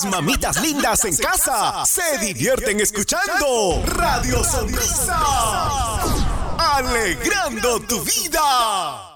las mamitas lindas en casa se divierten escuchando Radio Sonrisa. Alegrando tu vida.